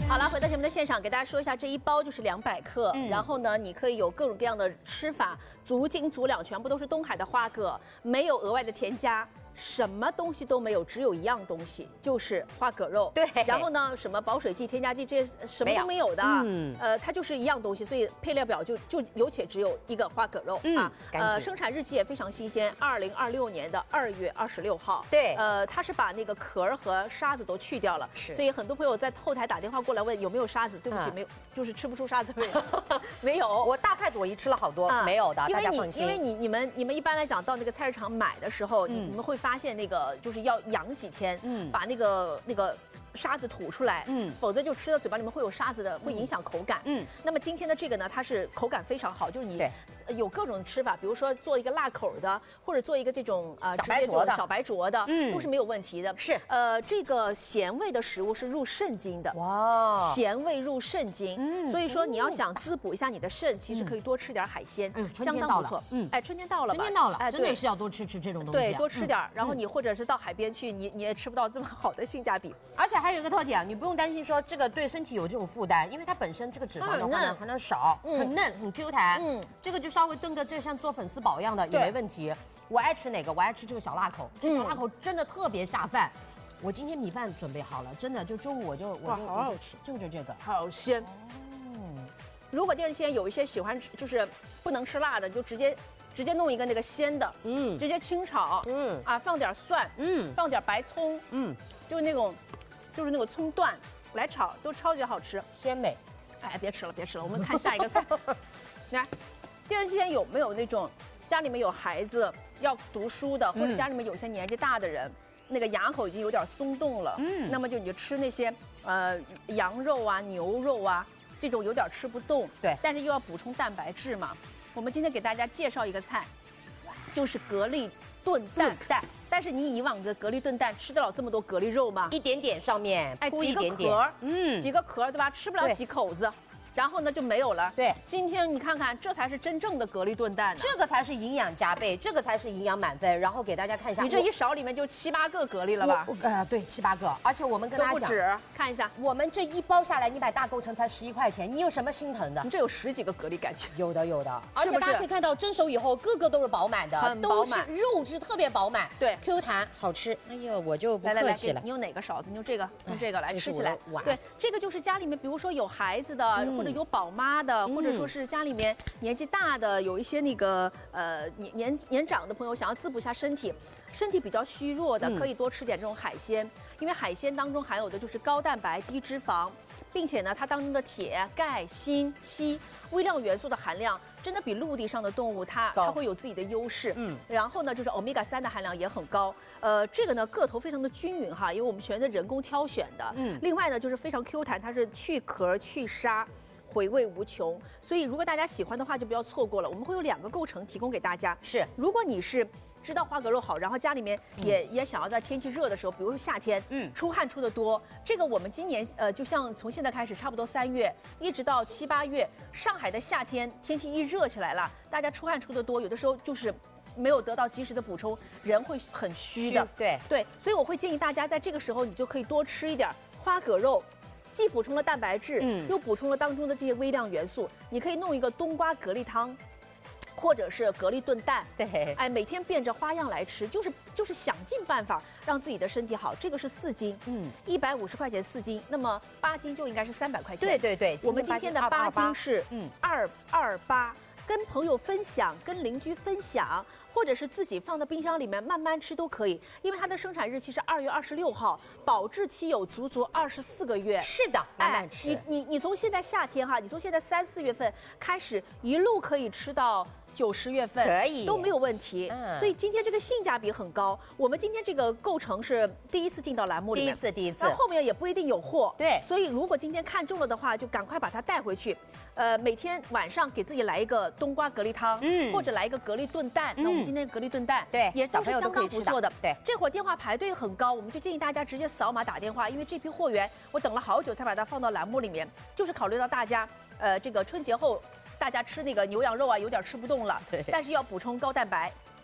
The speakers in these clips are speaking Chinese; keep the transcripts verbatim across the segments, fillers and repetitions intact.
好了，回到节目的现场，给大家说一下，这一包就是两百克， 嗯、 然后呢，你可以有各种各样的吃法，足斤足两，全部都是东海的花蛤，没有额外的添加。 什么东西都没有，只有一样东西，就是花蛤肉。 对， 然后呢，什么保水剂、添加剂这些什么都没有的。嗯，呃，它就是一样东西，所以配料表就就有且只有一个花蛤肉、嗯、啊。呃，生产日期也非常新鲜，二零二六年的二月二十六号。 对， 呃，它是把那个壳儿和沙子都去掉了， 是。所以很多朋友在后台打电话过来问有没有沙子，对不起，嗯、没有，就是吃不出沙子味。没有， 我大派朵颐吃了好多，啊、没有的， 因为你大家放心。 因为你你们你们一般来讲到那个菜市场买的时候，嗯、你你们会发现那个。 就是要养几天，嗯，把那个那个沙子吐出来，嗯，否则就吃到嘴巴里面会有沙子的，会影响口感，嗯。那么今天的这个呢，它是口感非常好，就是你有各种吃法，比如说做一个辣口的，或者做一个这种呃小白灼的、 小白灼的，嗯，都是没有问题的。 是， 呃，这个咸味的食物是入肾经的，哇，咸味入肾经，嗯，所以说你要想滋补一下你的肾，其实可以多吃点海鲜，嗯， 相当不错，嗯，哎，春天到了， 春天到了，哎，真的是要多吃吃这种东西， 对，多吃点，然后你或者是到海边去，你你也吃不到这么好的性价比， 而且还有一个特点，你不用担心说这个对身体有这种负担，因为它本身这个脂肪的话呢含量少，很嫩，很 Q 弹，嗯，这个就稍微炖个这像做粉丝煲一样的也没问题。我爱吃哪个？我爱吃这个小辣口，这小辣口真的特别下饭。我今天米饭准备好了，真的就中午我就我就我就吃，就是这个， 好鲜。如果电视机有一些喜欢就是不能吃辣的，就直接。 直接弄一个那个鲜的，嗯，直接清炒，嗯啊，放点蒜，嗯，放点白葱，嗯，就是那种，就是那种葱段来炒，都超级好吃， 鲜美。 哎，别吃了，别吃了，我们看下一个菜。来，电视机前有没有那种家里面有孩子要读书的，或者家里面有些年纪大的人，嗯、那个牙口已经有点松动了，嗯，那么就你就吃那些呃羊肉啊、牛肉啊这种有点吃不动， 对， 但是又要补充蛋白质嘛。 我们今天给大家介绍一个菜，就是蛤蜊炖蛋。蛋，但是你以往的蛤蜊炖蛋吃得了这么多蛤蜊肉吗？ 一点点上面铺一点点， 壳，嗯，几个壳对吧？吃不了几口子。 然后呢就没有了。 对， 今天你看看，这才是真正的蛤蜊炖蛋， 这个才是营养加倍，这个才是营养满分。然后给大家看一下， 你这一勺里面就七八个蛤蜊了吧？ 呃，对，七八个。而且我们跟大家讲， 不止，看一下， 我们这一包下来，你买大构成才十一块钱，你有什么心疼的？ 你这有十几个蛤蜊，感觉有的有的。而且大家可以看到，蒸熟以后个个都是饱满的， 很饱满， 肉质特别饱满， 对 ，Q 弹好吃。哎呦，我就不客气了。 你用哪个勺子？你用这个，用这个来吃起来。对，这个就是家里面，比如说有孩子的，或者有宝妈的。 或者说是家里面年纪大的，有一些那个呃年年年长的朋友想要滋补一下身体，身体比较虚弱的，可以多吃点这种海鲜，因为海鲜当中含有的就是高蛋白、低脂肪，并且呢，它当中的铁、钙、锌、硒微量元素的含量真的比陆地上的动物它它会有自己的优势。嗯，然后呢，就是欧米伽三的含量也很高。呃，这个呢个头非常的均匀哈，因为我们全是人工挑选的。嗯，另外呢就是非常 Q 弹，它是去壳去沙。 回味无穷，所以如果大家喜欢的话，就不要错过了。我们会有两个构成提供给大家。 是， 如果你是知道花蛤肉好，然后家里面也、嗯、也想要在天气热的时候，比如说夏天，嗯，出汗出的多，这个我们今年呃，就像从现在开始，差不多三月一直到七八月，上海的夏天天气一热起来了，大家出汗出的多，有的时候就是。 没有得到及时的补充，人会很虚的。 对对，所以我会建议大家在这个时候，你就可以多吃一点花蛤肉，既补充了蛋白质，嗯，又补充了当中的这些微量元素。你可以弄一个冬瓜蛤蜊汤，或者是蛤蜊炖蛋。 对， 哎，每天变着花样来吃，就是就是想尽办法让自己的身体好。这个是四斤，嗯，一百五十块钱四斤，那么八斤就应该是三百块钱。 对对对， 我们今天的八斤是嗯二二八。 跟朋友分享，跟邻居分享，或者是自己放到冰箱里面慢慢吃都可以，因为它的生产日期是二月二十六号，保质期有足足二十四个月。 是的，慢慢吃。 哎、你你你从现在夏天哈，你从现在三四月份开始，一路可以吃到。 九十月份可以都没有问题，嗯，所以今天这个性价比很高。我们今天这个构成是第一次进到栏目里面， 第一次，第一次， 那后面也不一定有货， 对。 所以如果今天看中了的话，就赶快把它带回去。呃，每天晚上给自己来一个冬瓜蛤蜊汤，嗯，或者来一个蛤蜊炖蛋。嗯、那我们今天蛤蜊炖蛋， 对， 也都是相当不错的。 对， 这会儿电话排队很高，我们就建议大家直接扫码打电话，因为这批货源我等了好久才把它放到栏目里面，就是考虑到大家，呃，这个春节后。 大家吃那个牛羊肉啊，有点吃不动了，但是要补充高蛋白。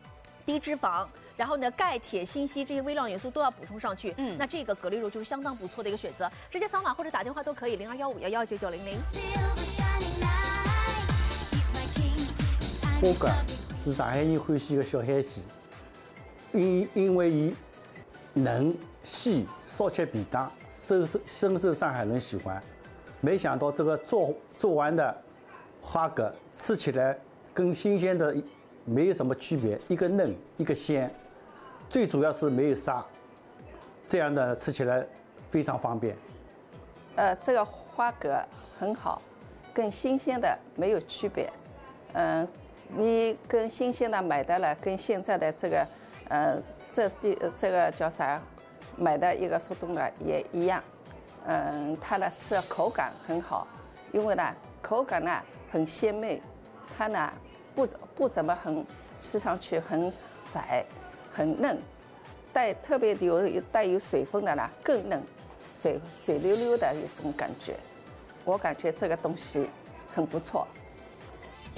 低脂肪。然后呢，钙、铁、锌、硒这些微量元素都要补充上去。 嗯， 那这个蛤蜊肉就是相当不错的一个选择，直接扫码或者打电话都可以，零二幺五幺幺九九零零。 花蛤是上海人欢喜的小海鲜，因因为伊嫩细，烧起便当，深受深受上海人喜欢。没想到这个做做完的花蛤吃起来跟新鲜的没有什么区别，一个嫩，一个鲜。最主要是没有沙，这样的吃起来非常方便。 呃，这个花蛤很好，跟新鲜的没有区别。嗯、呃，你跟新鲜的买的了，跟现在的这个，呃，这地这个叫啥，买的一个速冻的也一样。嗯、呃，它呢吃口感很好，因为呢口感呢很鲜美，它呢不不怎么很吃上去很窄。很嫩，带特别有带有水分的呢，更嫩，水水溜溜的一种感觉。我感觉这个东西很不错。